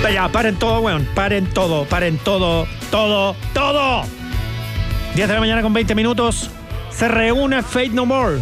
Ya, paren todo, weón. Paren todo. 10 de la mañana con 20 minutos. Se reúne Faith No More.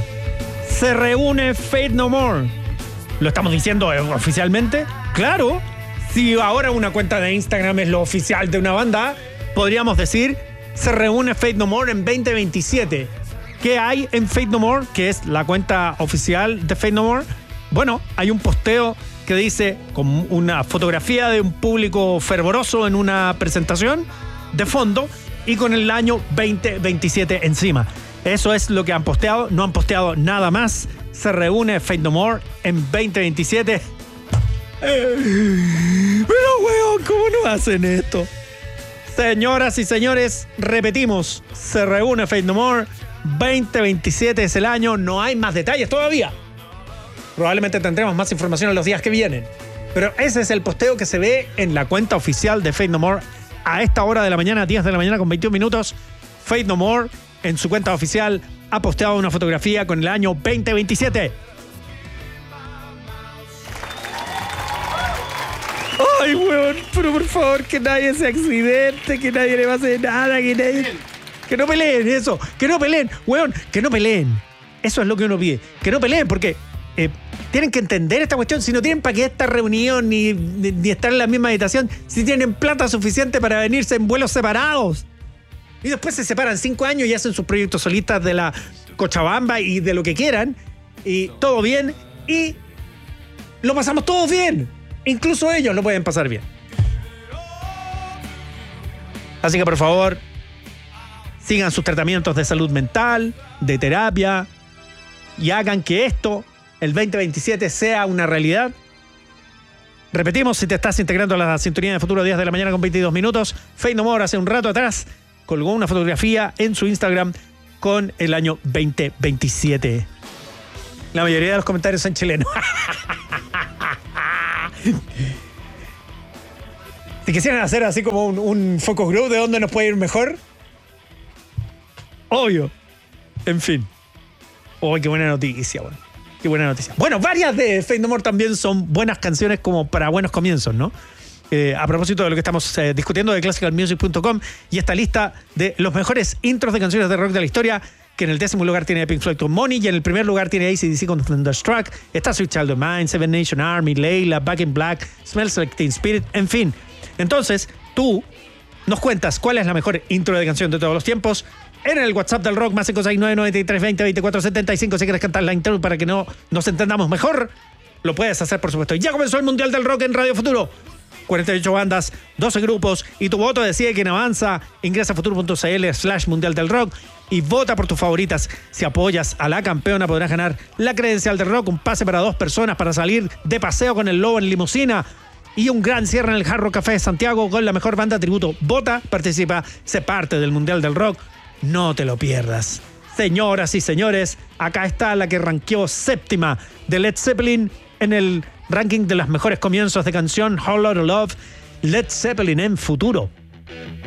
¿Lo estamos diciendo oficialmente? Claro. Si ahora una cuenta de Instagram es lo oficial de una banda, podríamos decir, se reúne Faith No More en 2027. ¿Qué hay en Faith No More? Que es la cuenta oficial de Faith No More. Bueno, hay un posteo que dice, con una fotografía de un público fervoroso en una presentación de fondo y con el año 2027 encima. Eso es lo que han posteado, no han posteado nada más. Se reúne Faith No More en 2027. Pero weón, ¿cómo no hacen esto? Señoras y señores, repetimos, se reúne Faith No More, 2027 es el año, no hay más detalles todavía. Probablemente tendremos más información en los días que vienen. Pero ese es el posteo que se ve en la cuenta oficial de Faith No More a esta hora de la mañana, 10 de la mañana con 21 minutos. Faith No More, en su cuenta oficial, ha posteado una fotografía con el año 2027. Ay, weón, pero por favor, que nadie se accidente, que nadie le pase nada, que no peleen eso, que no peleen, weón, que no peleen. Eso es lo que uno pide, que no peleen, porque tienen que entender esta cuestión. Si no tienen para qué esta reunión ni estar en la misma habitación, si tienen plata suficiente para venirse en vuelos separados. Y después se separan 5 años y hacen sus proyectos solistas de la Cochabamba y de lo que quieran, y todo bien, y lo pasamos todos bien. Incluso ellos lo pueden pasar bien. Así que por favor, sigan sus tratamientos de salud mental, de terapia, y hagan que esto, el 2027, sea una realidad. Repetimos, si te estás integrando a la sintonía de Futuro, 10 de la mañana con 22 minutos, Faith No More hace un rato atrás colgó una fotografía en su Instagram con el año 2027. La mayoría de los comentarios son chilenos. Si quisieran hacer así como un focus group de dónde nos puede ir mejor, obvio. En fin. Oh, qué buena noticia, bueno. Qué buena noticia. Bueno, varias de Faith No More también son buenas canciones como para buenos comienzos, ¿no? A propósito de lo que estamos discutiendo de classicalmusic.com y esta lista de los mejores intros de canciones de rock de la historia, que en el 10º lugar tiene Pink Floyd con Money y en el primer lugar tiene AC/DC con Thunderstruck. Está Sweet Child of Mine, Seven Nation Army, Layla, Back in Black, Smells Like Teen Spirit, en fin. Entonces, tú nos cuentas cuál es la mejor intro de canción de todos los tiempos en el WhatsApp del rock, más 569-9320-2475. Si quieres cantar la intro para que nos entendamos mejor, lo puedes hacer, por supuesto. Ya comenzó el Mundial del Rock en Radio Futuro. 48 bandas, 12 grupos, y tu voto decide quién avanza. Ingresa a futuro.cl/Mundial del Rock y vota por tus favoritas. Si apoyas a la campeona, podrás ganar la credencial del rock, un pase para 2 personas para salir de paseo con el lobo en limusina y un gran cierre en el Hard Rock Café de Santiago con la mejor banda tributo. Vota, participa, sé parte del Mundial del Rock. No te lo pierdas. Señoras y señores, acá está la que ranqueó 7ª de Led Zeppelin en el ranking de los mejores comienzos de canción, Whole Lotta Love, Led Zeppelin en Futuro.